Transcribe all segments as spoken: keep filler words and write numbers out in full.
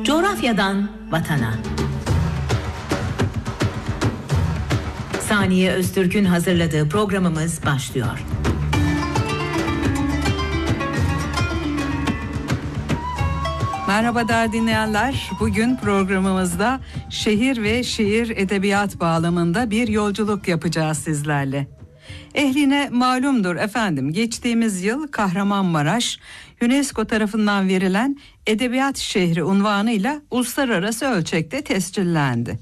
Coğrafyadan vatana. Saniye Öztürk'ün hazırladığı programımız başlıyor. Merhaba değerli dinleyenler. Bugün programımızda şehir ve şiir edebiyat bağlamında bir yolculuk yapacağız sizlerle. Ehline malumdur efendim, geçtiğimiz yıl Kahramanmaraş UNESCO tarafından verilen Edebiyat Şehri unvanıyla uluslararası ölçekte tescillendi.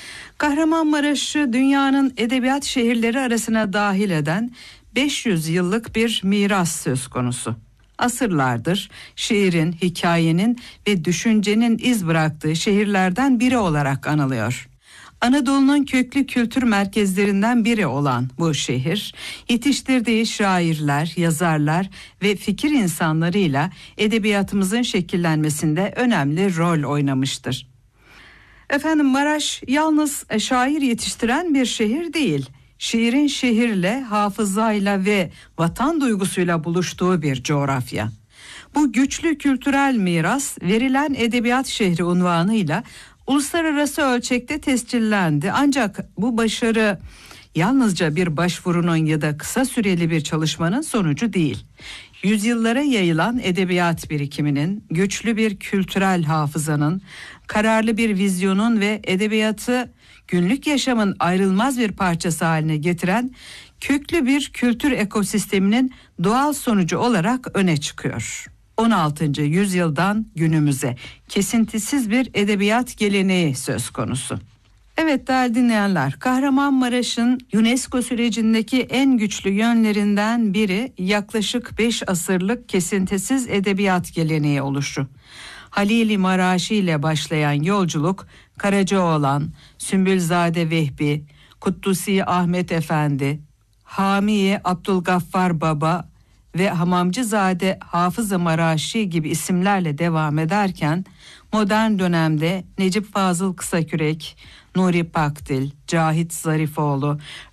Kahramanmaraş'ı dünyanın edebiyat şehirleri arasına dahil eden beş yüz yıllık bir miras söz konusu. Asırlardır şiirin, hikayenin ve düşüncenin iz bıraktığı şehirlerden biri olarak anılıyor. Anadolu'nun köklü kültür merkezlerinden biri olan bu şehir, yetiştirdiği şairler, yazarlar ve fikir insanlarıyla edebiyatımızın şekillenmesinde önemli rol oynamıştır. Efendim, Maraş yalnız şair yetiştiren bir şehir değil, şiirin şehirle, hafızayla ve vatan duygusuyla buluştuğu bir coğrafya. Bu güçlü kültürel miras verilen Edebiyat Şehri unvanıyla uluslararası ölçekte tescillendi. Ancak bu başarı yalnızca bir başvurunun ya da kısa süreli bir çalışmanın sonucu değil. Yüzyıllara yayılan edebiyat birikiminin, güçlü bir kültürel hafızanın, kararlı bir vizyonun ve edebiyatı günlük yaşamın ayrılmaz bir parçası haline getiren köklü bir kültür ekosisteminin doğal sonucu olarak öne çıkıyor. on altıncı yüzyıldan günümüze kesintisiz bir edebiyat geleneği söz konusu. Evet değerli dinleyenler, Kahramanmaraş'ın UNESCO sürecindeki en güçlü yönlerinden biri yaklaşık beş asırlık kesintisiz edebiyat geleneği oluşu. Halil-i Maraşi ile başlayan yolculuk Karacaoğlan, Sümbülzade Vehbi, Kutlusi Ahmet Efendi, Hamiye Abdülgaffar Baba ve Hamamcızade Hafız-ı Maraşi gibi isimlerle devam ederken modern dönemde Necip Fazıl Kısakürek, Nuri Pakdil, Cahit Zarifoğlu,